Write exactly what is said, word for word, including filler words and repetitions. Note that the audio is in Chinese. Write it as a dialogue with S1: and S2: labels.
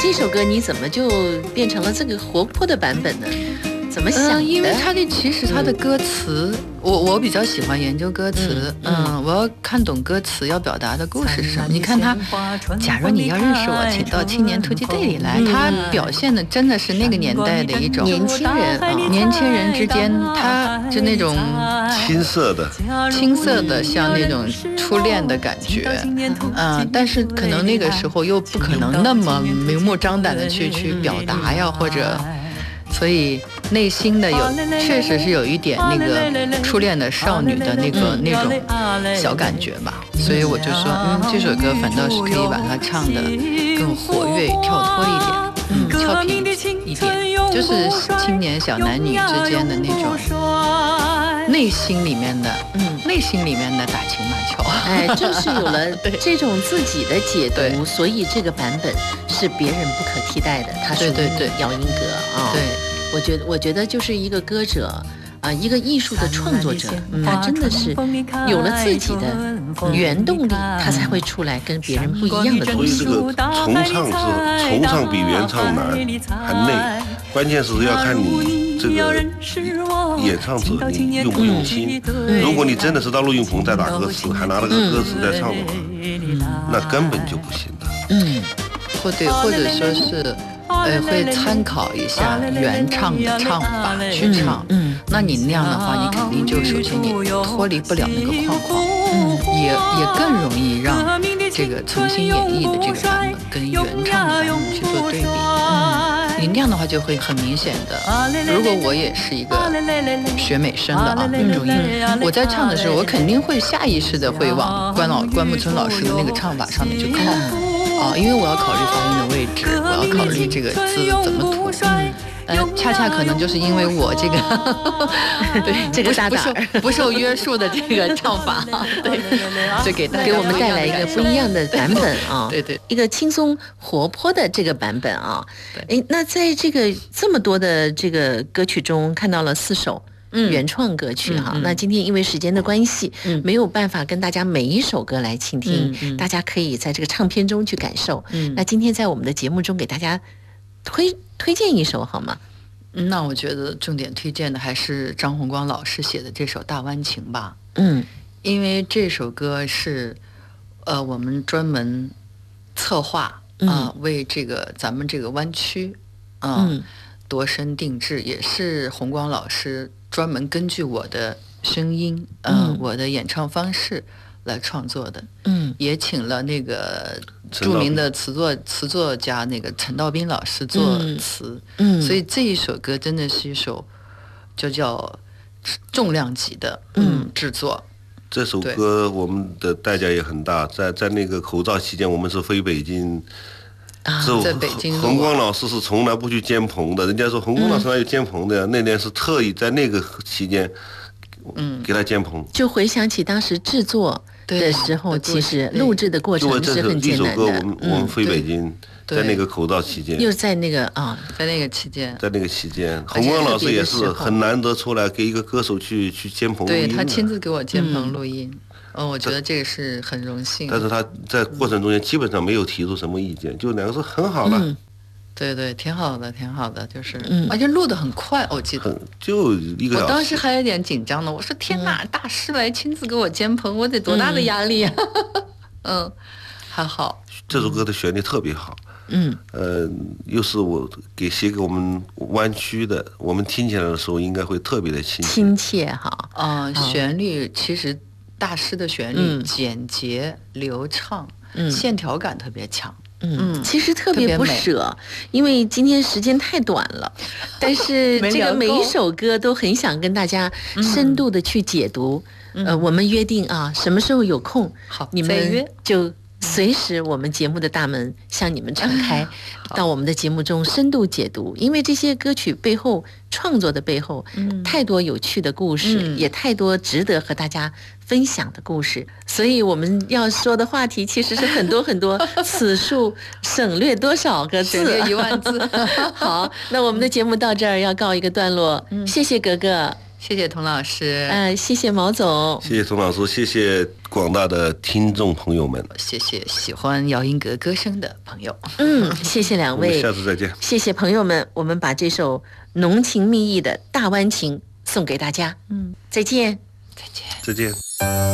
S1: 这首歌你怎么就变成了这个活泼的版本呢？怎么想的？
S2: 嗯、因为它的其实它的歌词，嗯、我我比较喜欢研究歌词，嗯，嗯我要看懂歌词要表达的故事是什么。你看他，假如你要认识我，请到青年突击队里来，他表现的真的是那个年代的一种
S1: 年轻人啊，
S2: 年轻人之间，他就那种
S3: 青涩的、
S2: 青涩的，像那种初恋的感觉，嗯、呃，但是可能那个时候又不可能那么明目张胆的去去表达呀，或者。所以内心的有确实是有一点那个初恋的少女的那个那种小感觉吧，所以我就说，嗯，这首歌反倒是可以把它唱得更活跃、跳脱一点，嗯，俏皮一点，就是青年小男女之间的那种内心里面的，嗯，内心里面的打情骂俏。
S1: 哎，正是有了这种自己的解读，所以这个版本是别人不可替代的。它是姚音格啊。
S2: 对，
S1: 我觉得，我觉得就是一个歌者啊，一个艺术的创作者，他真的是有了自己的原动力，他才会出来跟别人不一样的东西。
S3: 所以这个重唱是重唱比原唱难还累，关键是要看你这个演唱者你用不用心。如果你真的是到录音棚在打歌词，还拿了个歌词在唱的话，那根本就不行的。
S2: 嗯，或者或者说是。呃，会参考一下原唱的唱法去唱，嗯，那你那样的话，你肯定就首先你脱离不了那个框框，嗯，也也更容易让这个重新演绎的这个版本跟原唱的版本去做对比，嗯，你那样的话就会很明显的。如果我也是一个学美声的啊，民族音，我在唱的时候，我肯定会下意识的会往关老关牧村老师的那个唱法上面去靠。哦，因为我要考虑发音的位置，我要考虑这个字怎么吐。呃，恰恰可能就是因为我这个
S1: 对这个大胆
S2: 不受约束的这个唱法，对，就给
S1: 给我们带来一个不一样的版本啊，
S2: 对对，
S1: 一个轻松活泼的这个版本啊。哎，那在这个这么多的这个歌曲中，看到了四首。原创歌曲哈、嗯嗯，那今天因为时间的关系、嗯，没有办法跟大家每一首歌来倾听、嗯嗯，大家可以在这个唱片中去感受。嗯、那今天在我们的节目中给大家推推荐一首好吗？
S2: 嗯，那我觉得重点推荐的还是张弘光老师写的这首《大湾情》吧。
S1: 嗯，
S2: 因为这首歌是呃我们专门策划啊、呃嗯，为这个咱们这个湾区啊、呃嗯、度身定制，也是弘光老师。专门根据我的声音，呃、嗯，我的演唱方式来创作的，
S1: 嗯，
S2: 也请了那个著名的词作词作家那个陈道斌老师作词，
S1: 嗯，
S2: 所以这一首歌真的是一首就叫重量级的，嗯，制作。
S3: 这首歌我们的代价也很大，在在那个口罩期间，我们是飞北京。
S2: 啊、在北京，
S3: 弘光老师是从来不去监棚的。人家说弘光老师哪有监棚的呀、嗯？那年是特意在那个期间，嗯，给他监棚。
S1: 就回想起当时制作的时候，其实录制的过程是很艰难的。
S3: 一首歌，我们、嗯、我们飞北京，在那个口罩期间，
S1: 又在那个啊，
S2: 在那个期间，
S3: 在那个期间，弘光老师也是很难得出来给一个歌手去去监棚录音。
S2: 对他亲自给我监棚录音。嗯哦，我觉得这个是很荣幸。
S3: 但是他在过程中间基本上没有提出什么意见，就两个是很好的。
S2: 嗯，对对，挺好的，挺好的，就是，嗯、而且录得很快，我记得。
S3: 就一个小时。
S2: 我当时还有点紧张呢，我说天哪、嗯，大师来亲自给我监棚，我得多大的压力啊！嗯，嗯还好。
S3: 这首歌的旋律特别好。
S1: 嗯。
S3: 呃，又是我给写给我们湾区的，我们听起来的时候应该会特别的亲切。
S1: 亲切哈。
S2: 啊、呃，旋律其实。大师的旋律、嗯、简洁流畅、嗯，线条感特别强，
S1: 嗯，其实特别不舍，因为今天时间太短了，但是这个每一首歌都很想跟大家深度的去解读。嗯、呃，我们约定啊，什么时候有空，
S2: 好，
S1: 你们就随时我们节目的大门向你们敞开，到我们的节目中深度解读。因为这些歌曲背后创作的背后，嗯，太多有趣的故事，嗯，也太多值得和大家分享的故事，所以我们要说的话题其实是很多很多，此处省略多少个字？
S2: 省略一万字。
S1: 好，那我们的节目到这儿要告一个段落，嗯，谢谢格格。
S2: 谢谢童老师，
S1: 呃，谢谢毛总，
S3: 谢谢童老师，谢谢广大的听众朋友们，
S2: 谢谢喜欢姚英格歌声的朋友。
S1: 嗯，谢谢两位，
S3: 下次再见。
S1: 谢谢朋友们，我们把这首浓情蜜意的大湾情送给大家。嗯，再见，
S2: 再见，
S3: 再见。